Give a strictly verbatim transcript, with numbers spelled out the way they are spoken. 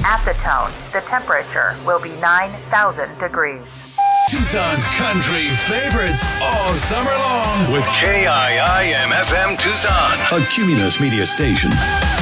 At the Tone, the temperature will be nine thousand degrees. Tucson's country favorites all summer long with K I I M F M Tucson, a Cumulus Media station.